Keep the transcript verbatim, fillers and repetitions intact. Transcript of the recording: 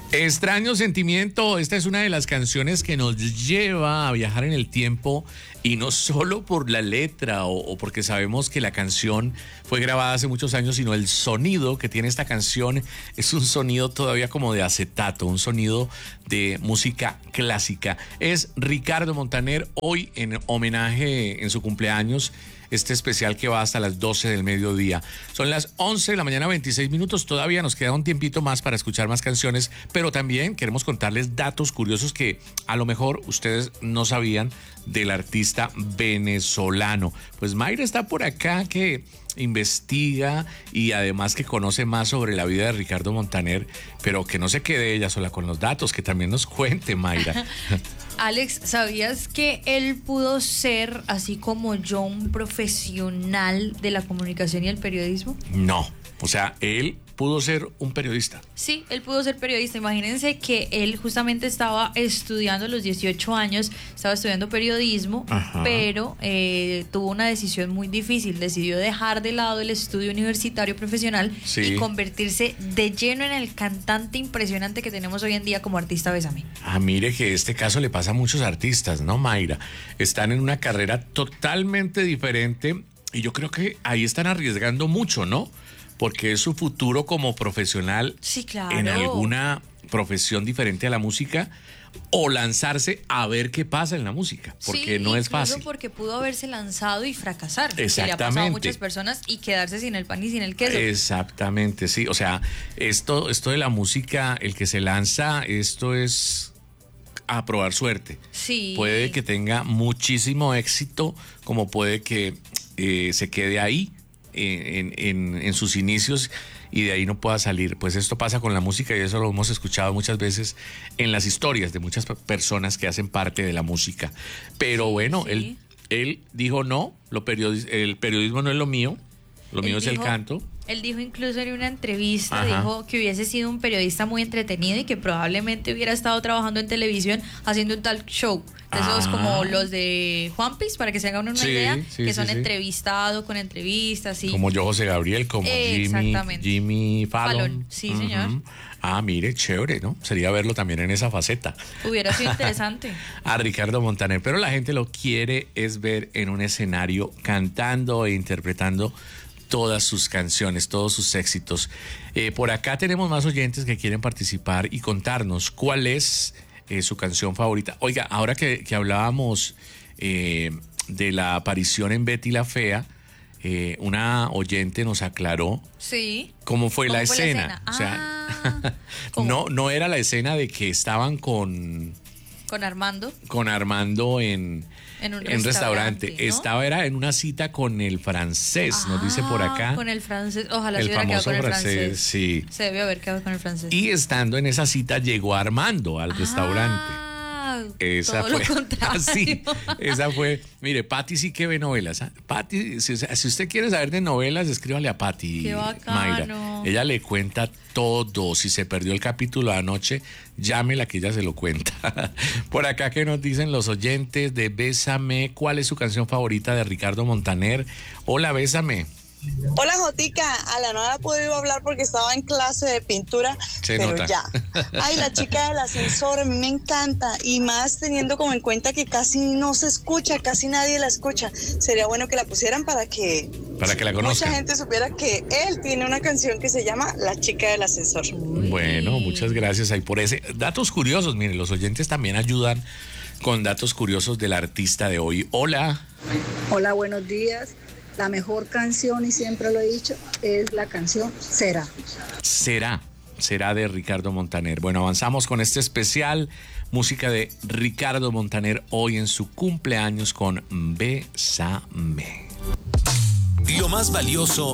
Extraño sentimiento, esta es una de las canciones que nos lleva a viajar en el tiempo y no solo por la letra o, o porque sabemos que la canción fue grabada hace muchos años, sino el sonido que tiene esta canción es un sonido todavía como de acetato, un sonido de música clásica. Es Ricardo Montaner hoy en homenaje en su cumpleaños. Este especial que va hasta las doce del mediodía. Son las once de la mañana, veintiséis minutos. Todavía nos queda un tiempito más para escuchar más canciones, pero también queremos contarles datos curiosos que a lo mejor ustedes no sabían del artista venezolano. Pues Mayra está por acá que investiga y además que conoce más sobre la vida de Ricardo Montaner, pero que no se quede ella sola con los datos, que también nos cuente, Mayra. Alex, ¿sabías que él pudo ser, así como yo, un profesional de la comunicación y el periodismo? No, o sea, él pudo ser un periodista. Sí, él pudo ser periodista. Imagínense que él justamente estaba estudiando a los dieciocho años, estaba estudiando periodismo, Ajá. pero eh, tuvo una decisión muy difícil. Decidió dejar de lado el estudio universitario profesional sí. y convertirse de lleno en el cantante impresionante que tenemos hoy en día como artista Bésame. Ah, mire que este caso le pasa a muchos artistas, ¿no, Mayra? Están en una carrera totalmente diferente y yo creo que ahí están arriesgando mucho, ¿no? Porque es su futuro como profesional sí, claro. en alguna profesión diferente a la música o lanzarse a ver qué pasa en la música, porque sí, no es fácil. Porque pudo haberse lanzado y fracasar. Exactamente. Que le ha pasado a muchas personas y quedarse sin el pan y sin el queso. Exactamente, sí. O sea, esto, esto de la música, el que se lanza, esto es a probar suerte. Sí. Puede que tenga muchísimo éxito, como puede que eh, se quede ahí. En, en, en sus inicios y de ahí no pueda salir. Pues esto pasa con la música y eso lo hemos escuchado muchas veces en las historias de muchas personas que hacen parte de la música. Pero sí, bueno, sí. Él, él dijo no, lo periodis- el periodismo no es lo mío, lo él mío dijo, es el canto. Él dijo incluso en una entrevista, Ajá. dijo que hubiese sido un periodista muy entretenido y que probablemente hubiera estado trabajando en televisión haciendo un talk show. Esos ah. como los de Juan Piz, para que se hagan una sí, idea, sí, que son sí, entrevistados con entrevistas. Sí. Como yo, José Gabriel, como eh, Jimmy, Jimmy Fallon. Fallon. Sí, uh-huh. señor. Ah, mire, chévere, ¿no? Sería verlo también en esa faceta. Hubiera sido interesante. A Ricardo Montaner, pero la gente lo quiere es ver en un escenario cantando e interpretando todas sus canciones, todos sus éxitos. Eh, por acá tenemos más oyentes que quieren participar y contarnos cuál es eh, su canción favorita. Oiga, ahora que, que hablábamos eh, de la aparición en Betty la Fea, eh, una oyente nos aclaró sí. cómo fue, ¿Cómo la, fue escena? la escena. O sea, ah, no, no era la escena de que estaban con... Con Armando. Con Armando en... En un en restaurante, restaurante. ¿no? Estaba era en una cita con el francés, ah, nos dice por acá. Con el francés, ojalá el se hubiera quedado con el francés, francés. Sí. Se debe haber quedado con el francés. Y estando en esa cita llegó Armando al ah, restaurante. Esa todo fue. Lo contrario. Así, esa fue. Mire, Pati sí que ve novelas. ¿eh? Pati, si, si usted quiere saber de novelas, escríbale a Pati. Qué bacano. Mayra. Ella le cuenta todo. Si se perdió el capítulo de anoche, llámela que ella se lo cuenta. Por acá que nos dicen los oyentes de Bésame, ¿cuál es su canción favorita de Ricardo Montaner? Hola, Bésame. Hola, Jotica. A la no la he podido hablar porque estaba en clase de pintura, Se pero nota. ya. Ay, la chica del ascensor, me encanta. Y más teniendo como en cuenta que casi no se escucha, casi nadie la escucha. Sería bueno que la pusieran para que... Para que la conozcan. Mucha gente supiera que él tiene una canción que se llama La chica del ascensor. Uy. Bueno, muchas gracias ahí por ese. Datos curiosos, miren, los oyentes también ayudan con datos curiosos del artista de hoy. Hola. Hola, buenos días. La mejor canción, y siempre lo he dicho, es la canción Será. Será, será de Ricardo Montaner. Bueno, avanzamos con este especial, música de Ricardo Montaner hoy en su cumpleaños con Bésame. Lo más valioso